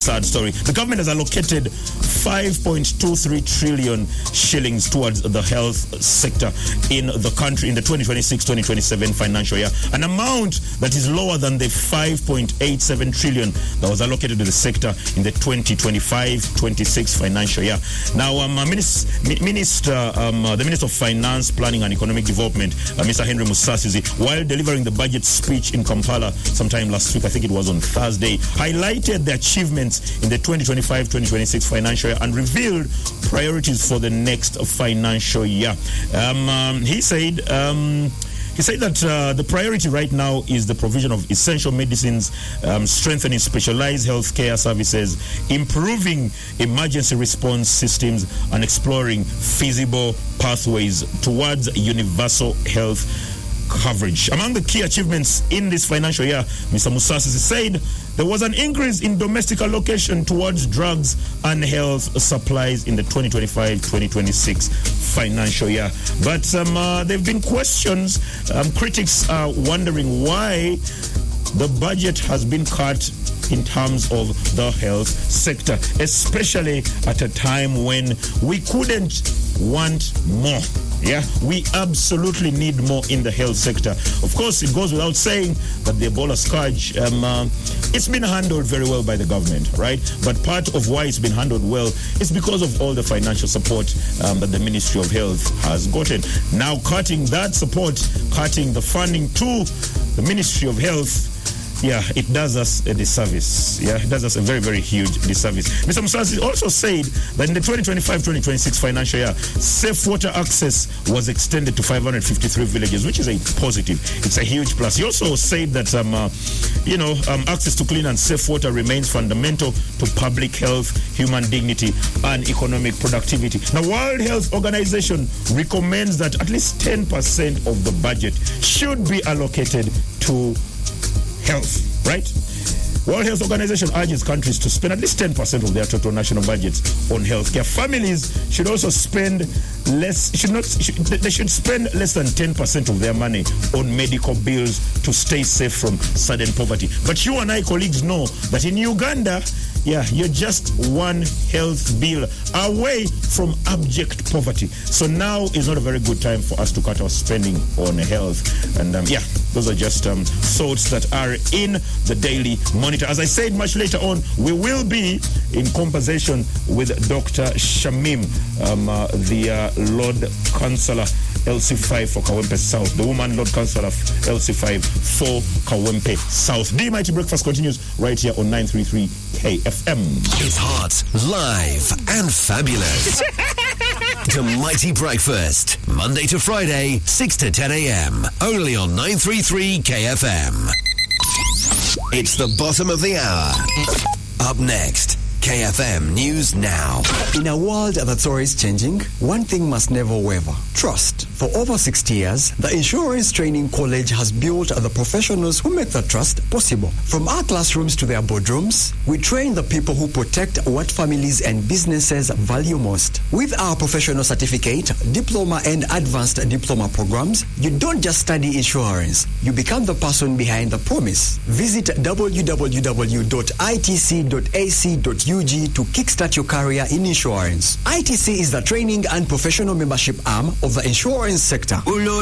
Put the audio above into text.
sad story. The government has allocated 5.23 trillion shillings towards the health sector in the country in the 2026-2027 financial year, an amount that is lower than the 5.87 trillion that was allocated to the sector in the 2025-26 financial year. Now, the Minister of Finance, Planning and Economic Development, Mr. Henry Musasizi, while delivering the budget speech in Kampala sometime last week, I think it was on Thursday, highlighted the achievements in the 2025-2026 financial year and revealed priorities for the next financial year. He said that the priority right now is the provision of essential medicines, strengthening specialized healthcare services, improving emergency response systems, and exploring feasible pathways towards universal health coverage. Among the key achievements in this financial year, Mr. Musasizi said there was an increase in domestic allocation towards drugs and health supplies in the 2025-2026 financial year. But there have been questions. Critics are wondering why the budget has been cut in terms of the health sector, especially at a time when we couldn't want more. Yeah, we absolutely need more in the health sector. Of course, it goes without saying that the Ebola scourge, it's been handled very well by the government, right? But part of why it's been handled well is because of all the financial support that the Ministry of Health has gotten. Now, cutting that support, cutting the funding to the Ministry of Health, yeah, it does us a disservice. Yeah, it does us a very, very huge disservice. Mr. Musasizi also said that in the 2025-2026 financial year, safe water access was extended to 553 villages, which is a positive. It's a huge plus. He also said that, access to clean and safe water remains fundamental to public health, human dignity, and economic productivity. Now, World Health Organization recommends that at least 10% of the budget should be allocated to health, right? World Health Organization urges countries to spend at least 10% of their total national budgets on healthcare. Families should also spend less. They should spend less than 10% of their money on medical bills to stay safe from sudden poverty. But you and I, colleagues, know that in Uganda, you're just one health bill away from abject poverty. So now is not a very good time for us to cut our spending on health. And those are just thoughts that are in the Daily Monitor. As I said, much later on, we will be in conversation with Dr. Shamim, the Lord Councillor LC5 for Kawempe South, the woman Lord Councillor of LC5 for Kawempe South. The Mighty Breakfast continues right here on 933 KFM. It's hot, live, and fabulous. The Mighty Breakfast, Monday to Friday, 6 to 10 a.m. Only on 933 KFM. It's the bottom of the hour. Up next, KFM News Now. In a world that's always changing, one thing must never waver: trust. For over 60 years, the Insurance Training College has built the professionals who make that trust possible. From our classrooms to their boardrooms, we train the people who protect what families and businesses value most. With our professional certificate, diploma and advanced diploma programs, you don't just study insurance, you become the person behind the promise. Visit www.itc.ac.ug to kickstart your career in insurance. ITC is the training and professional membership arm of the insurance sector.